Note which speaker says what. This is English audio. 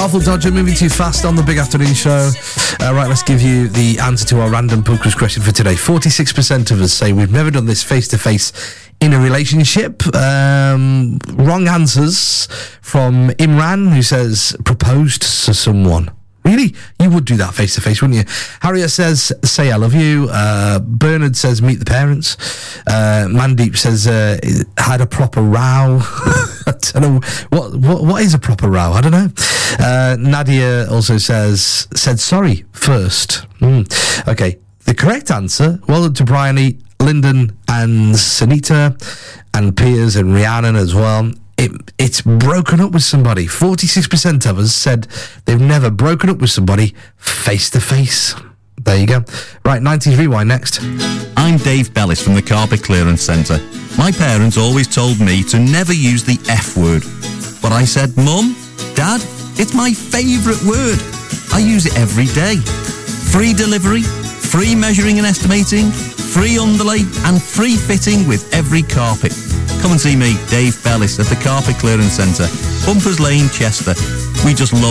Speaker 1: Artful Dodger, moving too fast on the Big Afternoon Show. Right, let's give you the answer to our random pub quiz question for today. 46% of us say we've never done this face-to-face in a relationship. Wrong answers from Imran, who says proposed to someone. Really? You would do that face-to-face, wouldn't you? Harriet says, say I love you. Bernard says, meet the parents. Mandeep says, had a proper row. I don't know. What is a proper row? I don't know. Nadia also said sorry first. Okay. The correct answer, well done to Bryony, Lyndon and Sunita and Piers and Rhiannon as well. It's broken up with somebody. 46% of us said they've never broken up with somebody face to face. There you go. Right, 90s Rewind next.
Speaker 2: I'm Dave Bellis from the Carpet Clearance Centre. My parents always told me to never use the F word. But I said, Mum, Dad, it's my favourite word. I use it every day. Free delivery, free measuring and estimating, free underlay and free fitting with every carpet. Come and see me, Dave Bellis, at the Carpet Clearance Centre, Bumpers Lane, Chester. We just love